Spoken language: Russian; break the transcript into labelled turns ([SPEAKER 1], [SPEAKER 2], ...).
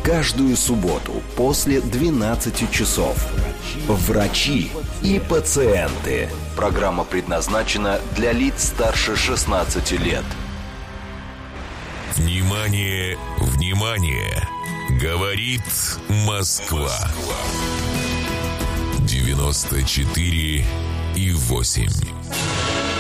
[SPEAKER 1] Каждую субботу после 12 часов. Врачи и пациенты. Программа предназначена для лиц старше 16 лет.
[SPEAKER 2] Внимание, внимание! Говорит Москва. 94,8.